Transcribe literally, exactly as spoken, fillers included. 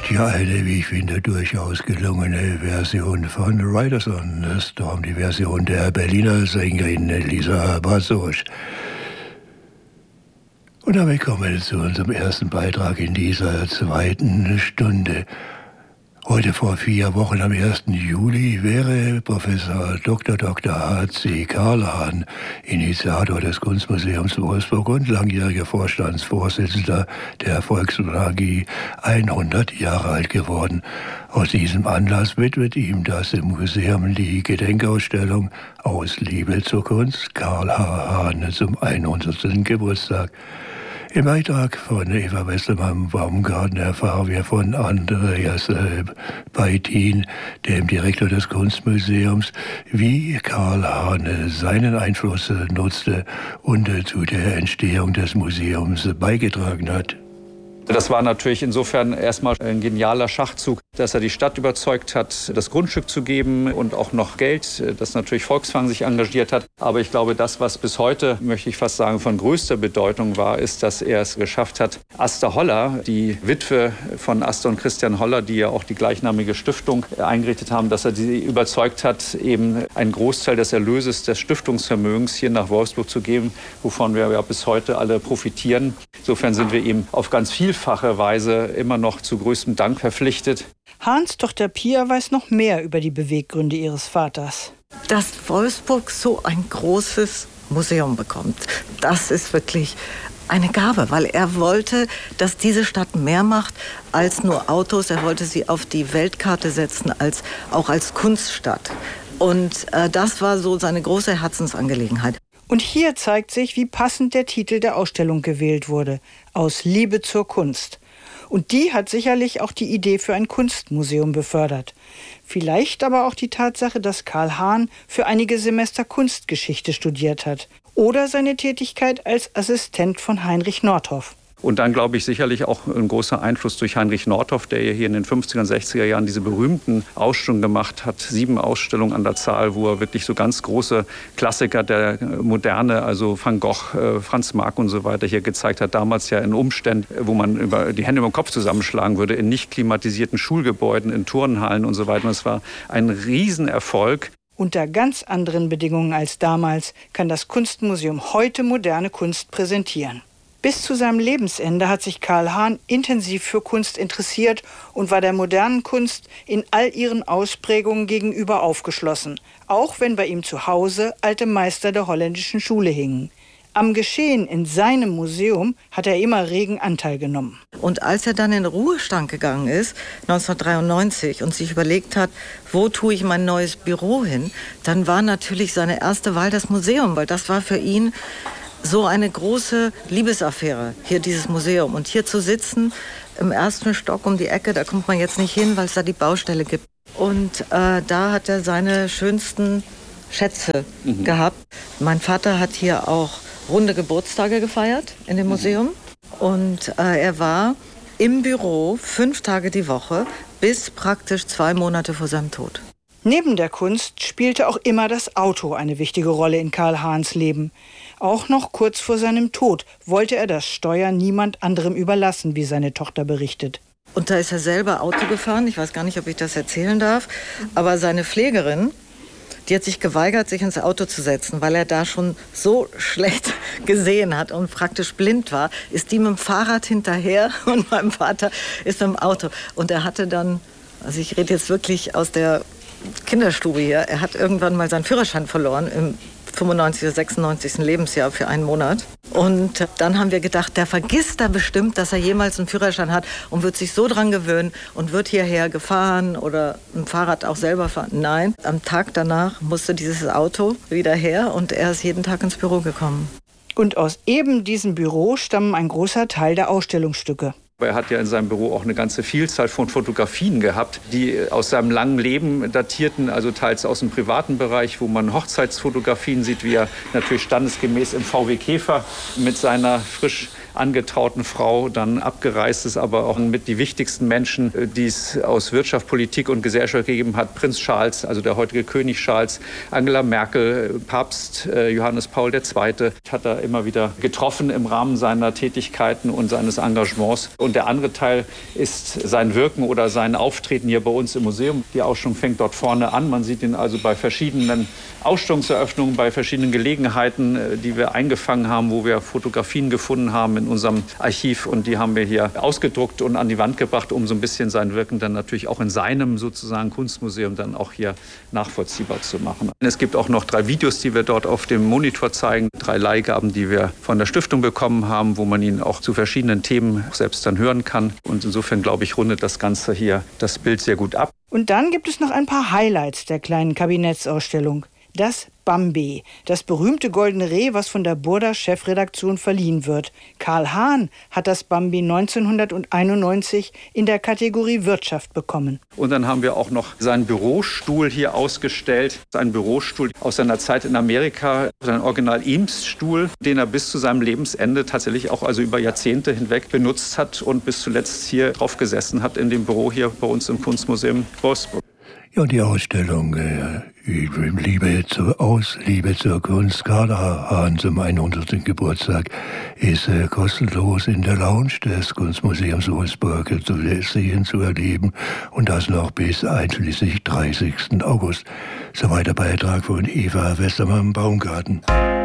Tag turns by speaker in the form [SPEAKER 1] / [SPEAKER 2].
[SPEAKER 1] Ja, eine, wie ich finde, durchaus gelungene Version von Riders on the Storm, die Version der Berliner Sängerin Lisa Basosch. Und damit kommen wir zu unserem ersten Beitrag in dieser zweiten Stunde. Heute vor vier Wochen, am ersten Juli, wäre Professor Doktor Doktor H C Carlhahn, Initiator des Kunstmuseums Wolfsburg und langjähriger Vorstandsvorsitzender der Volksmagie, hundert Jahre alt geworden. Aus diesem Anlass widmet ihm das Museum die Gedenkausstellung Aus Liebe zur Kunst Karl H. Hahn zum hundertsten Geburtstag. Im Beitrag von Eva Westermann-Baumgarten erfahren wir von Andreas äh, Beitin, dem Direktor des Kunstmuseums, wie Karl Hahn seinen Einfluss nutzte und äh, zu der Entstehung des Museums beigetragen hat.
[SPEAKER 2] Das war natürlich insofern erstmal ein genialer Schachzug, dass er die Stadt überzeugt hat, das Grundstück zu geben und auch noch Geld, das natürlich Volkswagen sich engagiert hat. Aber ich glaube, das, was bis heute, möchte ich fast sagen, von größter Bedeutung war, ist, dass er es geschafft hat, Asta Holler, die Witwe von Asta und Christian Holler, die ja auch die gleichnamige Stiftung eingerichtet haben, dass er sie überzeugt hat, eben einen Großteil des Erlöses des Stiftungsvermögens hier nach Wolfsburg zu geben, wovon wir ja bis heute alle profitieren. Insofern sind wir ihm auf ganz vielfache Weise immer noch zu größtem Dank verpflichtet.
[SPEAKER 3] Hahns Tochter Pia weiß noch mehr über die Beweggründe ihres Vaters.
[SPEAKER 4] Dass Wolfsburg so ein großes Museum bekommt, das ist wirklich eine Gabe, weil er wollte, dass diese Stadt mehr macht als nur Autos. Er wollte sie auf die Weltkarte setzen, als, auch als Kunststadt. Und äh, das war so seine große Herzensangelegenheit.
[SPEAKER 3] Und hier zeigt sich, wie passend der Titel der Ausstellung gewählt wurde: Aus Liebe zur Kunst. Und die hat sicherlich auch die Idee für ein Kunstmuseum befördert. Vielleicht aber auch die Tatsache, dass Karl Hahn für einige Semester Kunstgeschichte studiert hat. Oder seine Tätigkeit als Assistent von Heinrich Nordhoff.
[SPEAKER 2] Und dann, glaube ich, sicherlich auch ein großer Einfluss durch Heinrich Nordhoff, der ja hier in den fünfziger und sechziger Jahren diese berühmten Ausstellungen gemacht hat. Sieben Ausstellungen an der Zahl, wo er wirklich so ganz große Klassiker der Moderne, also Van Gogh, Franz Marc und so weiter, hier gezeigt hat. Damals ja in Umständen, wo man über die Hände über den Kopf zusammenschlagen würde, in nicht klimatisierten Schulgebäuden, in Turnhallen und so weiter. Und es war ein Riesenerfolg.
[SPEAKER 3] Unter ganz anderen Bedingungen als damals kann das Kunstmuseum heute moderne Kunst präsentieren. Bis zu seinem Lebensende hat sich Karl Hahn intensiv für Kunst interessiert und war der modernen Kunst in all ihren Ausprägungen gegenüber aufgeschlossen, auch wenn bei ihm zu Hause alte Meister der holländischen Schule hingen. Am Geschehen in seinem Museum hat er immer regen Anteil genommen.
[SPEAKER 4] Und als er dann in den Ruhestand gegangen ist, neunzehnhundertdreiundneunzig, und sich überlegt hat, wo tue ich mein neues Büro hin, dann war natürlich seine erste Wahl das Museum, weil das war für ihn so eine große Liebesaffäre, hier dieses Museum. Und hier zu sitzen, im ersten Stock um die Ecke, da kommt man jetzt nicht hin, weil es da die Baustelle gibt. Und äh, da hat er seine schönsten Schätze mhm. gehabt. Mein Vater hat hier auch runde Geburtstage gefeiert in dem Museum. Und äh, er war im Büro fünf Tage die Woche bis praktisch zwei Monate vor seinem Tod.
[SPEAKER 3] Neben der Kunst spielte auch immer das Auto eine wichtige Rolle in Karl Hahns Leben. Auch noch kurz vor seinem Tod wollte er das Steuern niemand anderem überlassen, wie seine Tochter berichtet.
[SPEAKER 4] Und da ist er selber Auto gefahren. Ich weiß gar nicht, ob ich das erzählen darf. Aber seine Pflegerin, die hat sich geweigert, sich ins Auto zu setzen, weil er da schon so schlecht gesehen hat und praktisch blind war, ist die mit dem Fahrrad hinterher und mein Vater ist mit dem Auto. Und er hatte dann, also ich rede jetzt wirklich aus der Kinderstube hier, er hat irgendwann mal seinen Führerschein verloren im fünfundneunzigsten oder sechsundneunzigsten Lebensjahr für einen Monat. Und dann haben wir gedacht, der vergisst da bestimmt, dass er jemals einen Führerschein hat und wird sich so dran gewöhnen und wird hierher gefahren oder ein Fahrrad auch selber fahren. Nein, am Tag danach musste dieses Auto wieder her und er ist jeden Tag ins Büro gekommen.
[SPEAKER 3] Und aus eben diesem Büro stammen ein großer Teil der Ausstellungsstücke.
[SPEAKER 2] Er hat ja in seinem Büro auch eine ganze Vielzahl von Fotografien gehabt, die aus seinem langen Leben datierten, also teils aus dem privaten Bereich, wo man Hochzeitsfotografien sieht, wie er natürlich standesgemäß im V W Käfer mit seiner frisch angetrauten Frau dann abgereist ist, aber auch mit die wichtigsten Menschen, die es aus Wirtschaft, Politik und Gesellschaft gegeben hat. Prinz Charles, also der heutige König Charles, Angela Merkel, Papst Johannes Paul der Zweite hat er immer wieder getroffen im Rahmen seiner Tätigkeiten und seines Engagements. Und der andere Teil ist sein Wirken oder sein Auftreten hier bei uns im Museum. Die Ausstellung fängt dort vorne an. Man sieht ihn also bei verschiedenen Ausstellungseröffnungen, bei verschiedenen Gelegenheiten, die wir eingefangen haben, wo wir Fotografien gefunden haben in unserem Archiv. Und die haben wir hier ausgedruckt und an die Wand gebracht, um so ein bisschen sein Wirken dann natürlich auch in seinem sozusagen Kunstmuseum dann auch hier nachvollziehbar zu machen. Es gibt auch noch drei Videos, die wir dort auf dem Monitor zeigen. Drei Leihgaben, die wir von der Stiftung bekommen haben, wo man ihn auch zu verschiedenen Themen selbst dann hören kann. Und insofern, glaube ich, rundet das Ganze hier das Bild sehr gut ab.
[SPEAKER 3] Und dann gibt es noch ein paar Highlights der kleinen Kabinettsausstellung. Das Bambi, das berühmte goldene Reh, was von der Burda-Chefredaktion verliehen wird. Karl Hahn hat das Bambi neunzehnhunderteinundneunzig in der Kategorie Wirtschaft bekommen.
[SPEAKER 2] Und dann haben wir auch noch seinen Bürostuhl hier ausgestellt. Ein Bürostuhl aus seiner Zeit in Amerika, sein Original-Eames-Stuhl, den er bis zu seinem Lebensende tatsächlich auch also über Jahrzehnte hinweg benutzt hat und bis zuletzt hier drauf gesessen hat in dem Büro hier bei uns im Kunstmuseum Wolfsburg.
[SPEAKER 1] Ja, die Ausstellung äh, Liebe zur Aus, Liebe zur Kunst, Karl Hahn zum hundertsten Geburtstag, ist äh, kostenlos in der Lounge des Kunstmuseums Wolfsburg zu sehen, zu erleben und das noch bis einschließlich dreißigsten August. Soweit der Beitrag von Eva Westermann-Baumgarten.